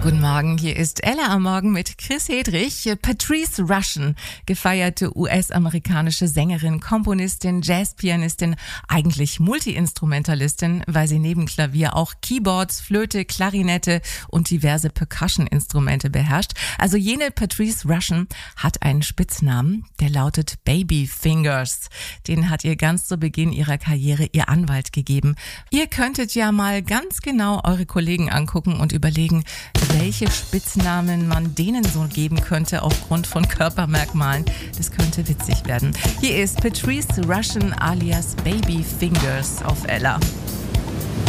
Guten Morgen, hier ist Ella am Morgen mit Chris Hedrich. Patrice Rushen, gefeierte US-amerikanische Sängerin, Komponistin, Jazzpianistin, eigentlich Multiinstrumentalistin, weil sie neben Klavier auch Keyboards, Flöte, Klarinette und diverse Percussion-Instrumente beherrscht. Also jene Patrice Rushen hat einen Spitznamen, der lautet Baby Fingers. Den hat ihr ganz zu Beginn ihrer Karriere ihr Anwalt gegeben. Ihr könntet ja mal ganz genau eure Kollegen angucken und überlegen, welche Spitznamen man denen so geben könnte aufgrund von Körpermerkmalen. Das könnte witzig werden. Hier ist Patrice Rushen alias Baby Fingers auf Ella.